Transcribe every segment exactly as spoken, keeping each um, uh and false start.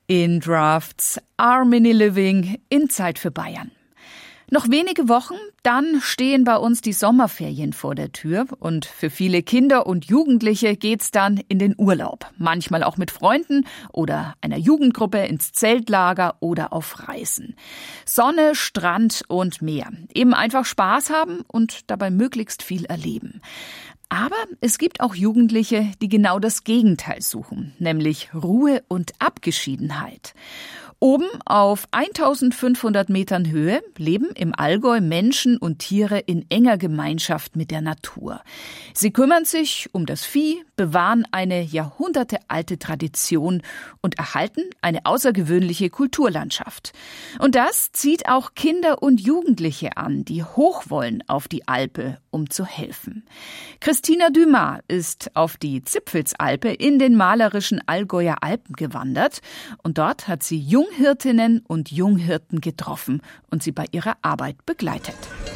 In Drafts, Our Mini Living in Zeit für Bayern. Noch wenige Wochen, dann stehen bei uns die Sommerferien vor der Tür und für viele Kinder und Jugendliche geht's dann in den Urlaub. Manchmal auch mit Freunden oder einer Jugendgruppe ins Zeltlager oder auf Reisen. Sonne, Strand und Meer. Eben einfach Spaß haben und dabei möglichst viel erleben. Aber es gibt auch Jugendliche, die genau das Gegenteil suchen, nämlich Ruhe und Abgeschiedenheit. Oben auf eintausendfünfhundert Metern Höhe leben im Allgäu Menschen und Tiere in enger Gemeinschaft mit der Natur. Sie kümmern sich um das Vieh, bewahren eine jahrhundertealte Tradition und erhalten eine außergewöhnliche Kulturlandschaft. Und das zieht auch Kinder und Jugendliche an, die hoch wollen auf die Alpe, um zu helfen. Christina Dumas ist auf die Zipfelsalpe in den malerischen Allgäuer Alpen gewandert und dort hat sie Junghirtinnen und Junghirten getroffen und sie bei ihrer Arbeit begleitet.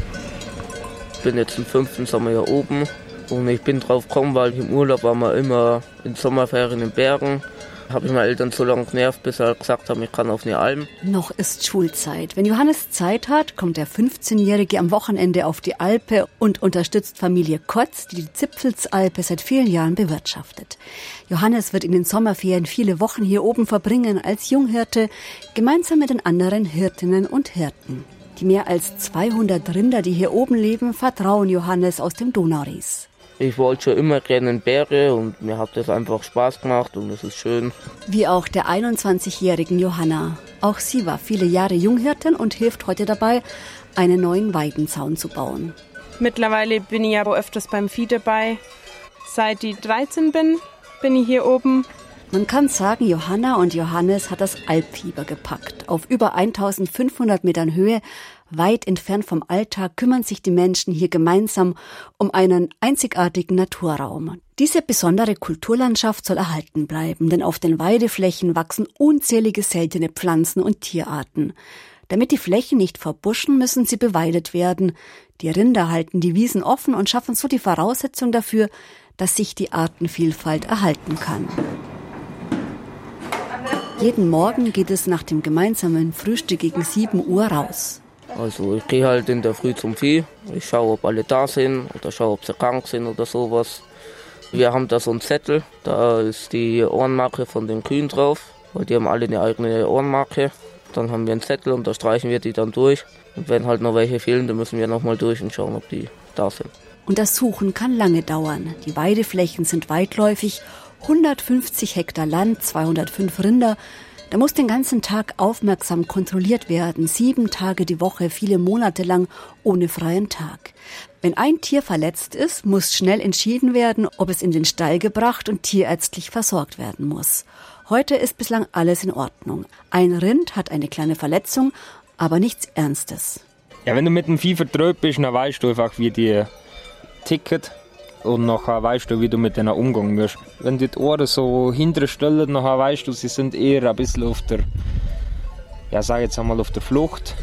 Ich bin jetzt im fünften Sommer hier oben und ich bin drauf gekommen, weil im Urlaub waren wir immer in Sommerferien in den Bergen. Habe ich meine Eltern so lange genervt, bis sie gesagt haben, ich kann auf eine Alm. Noch ist Schulzeit. Wenn Johannes Zeit hat, kommt der fünfzehnjährige am Wochenende auf die Alpe und unterstützt Familie Kotz, die die Zipfelsalpe seit vielen Jahren bewirtschaftet. Johannes wird in den Sommerferien viele Wochen hier oben verbringen als Junghirte, gemeinsam mit den anderen Hirtinnen und Hirten. Die mehr als zweihundert Rinder, die hier oben leben, vertrauen Johannes aus dem Donauries. Ich wollte schon immer gerne in Berge und mir hat das einfach Spaß gemacht und es ist schön. Wie auch der einundzwanzigjährigen Johanna. Auch sie war viele Jahre Junghirtin und hilft heute dabei, einen neuen Weidenzaun zu bauen. Mittlerweile bin ich aber öfters beim Vieh dabei. Seit ich dreizehn bin, bin ich hier oben. Man kann sagen, Johanna und Johannes hat das Alpfieber gepackt. Auf über eintausendfünfhundert Metern Höhe, weit entfernt vom Alltag, kümmern sich die Menschen hier gemeinsam um einen einzigartigen Naturraum. Diese besondere Kulturlandschaft soll erhalten bleiben, denn auf den Weideflächen wachsen unzählige seltene Pflanzen und Tierarten. Damit die Flächen nicht verbuschen, müssen sie beweidet werden. Die Rinder halten die Wiesen offen und schaffen so die Voraussetzung dafür, dass sich die Artenvielfalt erhalten kann. Jeden Morgen geht es nach dem gemeinsamen Frühstück gegen sieben Uhr raus. Also ich gehe halt in der Früh zum Vieh, ich schaue, ob alle da sind oder schaue, ob sie krank sind oder sowas. Wir haben da so einen Zettel, da ist die Ohrenmarke von den Kühen drauf, weil die haben alle eine eigene Ohrenmarke. Dann haben wir einen Zettel und da streichen wir die dann durch. Und wenn halt noch welche fehlen, dann müssen wir nochmal durch und schauen, ob die da sind. Und das Suchen kann lange dauern. Die Weideflächen sind weitläufig, hundertfünfzig Hektar Land, zweihundertfünf Rinder. Da muss den ganzen Tag aufmerksam kontrolliert werden, sieben Tage die Woche, viele Monate lang ohne freien Tag. Wenn ein Tier verletzt ist, muss schnell entschieden werden, ob es in den Stall gebracht und tierärztlich versorgt werden muss. Heute ist bislang alles in Ordnung. Ein Rind hat eine kleine Verletzung, aber nichts Ernstes. Ja, wenn du mit dem Vieh vertraut bist, dann weißt du einfach, wie die ticket. Und nachher weißt du, wie du mit denen umgehen musst. Wenn die, die Ohren so hinterher stellen, nachher weißt du, sie sind eher ein bisschen auf der, ja, sag jetzt einmal auf der Flucht.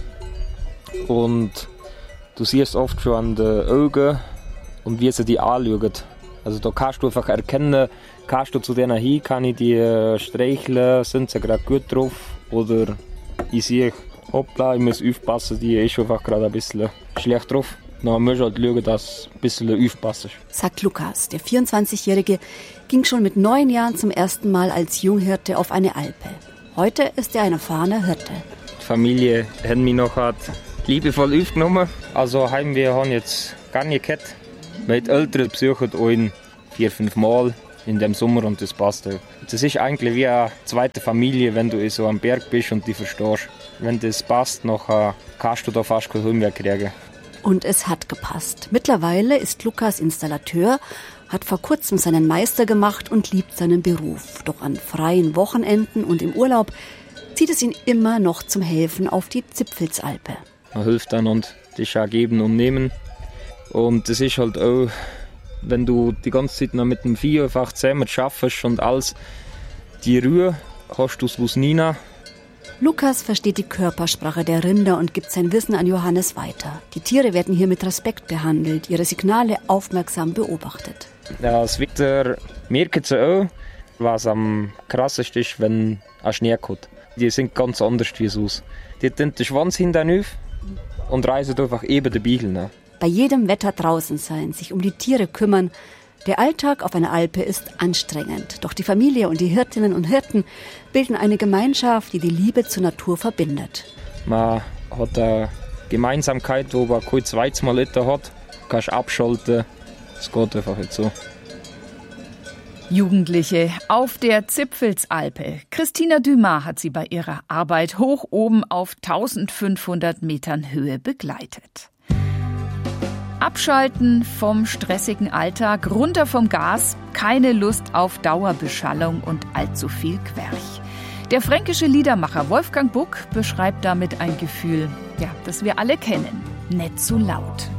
Und du siehst oft schon an den Augen und wie sie die anschauen. Also da kannst du einfach erkennen, kannst du zu denen hin, kann ich die streicheln, sind sie gerade gut drauf. Oder ich sehe, hoppla, ich muss aufpassen, die ist einfach gerade ein bisschen schlecht drauf. Dann müssen wir halt schauen, dass du ein bisschen aufpasst. Sagt Lukas. Der vierundzwanzigjährige ging schon mit neun Jahren zum ersten Mal als Junghirte auf eine Alpe. Heute ist er ein erfahrener Hirte. Die Familie hat mich noch halt liebevoll aufgenommen. Also haben wir haben jetzt gar nicht gehabt. Meine Eltern besuchen ihn vier, fünf Mal in dem Sommer und das passt auch. Das ist eigentlich wie eine zweite Familie, wenn du so am Berg bist und die verstehst. Wenn das passt, nachher kannst du da fast kein Heimweh kriegen. Und es hat gepasst. Mittlerweile ist Lukas Installateur, hat vor kurzem seinen Meister gemacht und liebt seinen Beruf. Doch an freien Wochenenden und im Urlaub zieht es ihn immer noch zum Helfen auf die Zipfelsalpe. Man hilft dann und das auch geben und nehmen. Und das ist halt auch, wenn du die ganze Zeit noch mit dem Vieh einfach zusammen schaffst und alles, die Ruhe hast du es nie. Lukas versteht die Körpersprache der Rinder und gibt sein Wissen an Johannes weiter. Die Tiere werden hier mit Respekt behandelt, ihre Signale aufmerksam beobachtet. Ja, das Wetter merkt sie auch, was am krassesten ist, wenn ein Schnee kommt. Die sind ganz anders wie sonst. Die tun den Schwanz hinten auf und reisen einfach eben den Beagle nach. Bei jedem Wetter draußen sein, sich um die Tiere kümmern. Der Alltag auf einer Alpe ist anstrengend. Doch die Familie und die Hirtinnen und Hirten bilden eine Gemeinschaft, die die Liebe zur Natur verbindet. Man hat eine Gemeinsamkeit, wo man kein zweites Mal hat. Du kannst abschalten. Es geht einfach nicht so. Jugendliche auf der Zipfelsalpe. Christina Dumas hat sie bei ihrer Arbeit hoch oben auf eintausendfünfhundert Metern Höhe begleitet. Abschalten vom stressigen Alltag, runter vom Gas, keine Lust auf Dauerbeschallung und allzu viel Querch. Der fränkische Liedermacher Wolfgang Buck beschreibt damit ein Gefühl, ja, das wir alle kennen, nicht so laut.